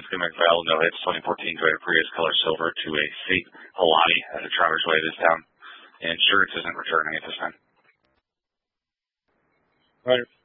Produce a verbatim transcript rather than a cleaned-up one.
Jessica McVell, no hits, twenty fourteen Toyota Prius, color silver, to a Fate Pilati at a Traverse Way this town. Insurance isn't returning at this time. Right.